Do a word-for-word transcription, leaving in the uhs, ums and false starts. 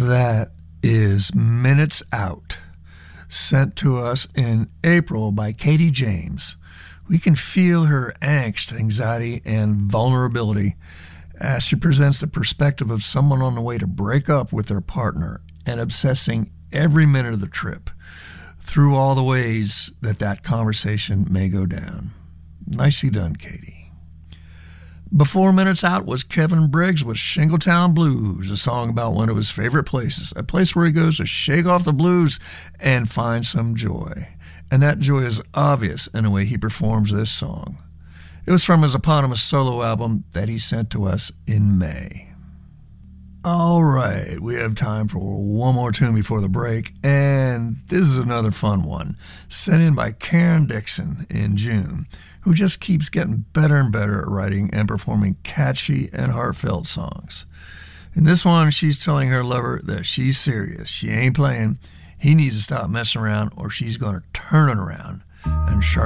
That is Minutes Out, sent to us in April by Katie James. We can feel her angst, anxiety, and vulnerability as she presents the perspective of someone on the way to break up with their partner and obsessing every minute of the trip through all the ways that that conversation may go down. Nicely done, Katie. Before Minutes Out was Kevin Briggs with Shingletown Blues, a song about one of his favorite places, a place where he goes to shake off the blues and find some joy. And that joy is obvious in the way he performs this song. It was from his eponymous solo album that he sent to us in May. All right, we have time for one more tune before the break, and this is another fun one, sent in by Karen Dixon in June, who just keeps getting better and better at writing and performing catchy and heartfelt songs. In this one, she's telling her lover that she's serious. She ain't playing. He needs to stop messing around or she's going to turn it around and sharp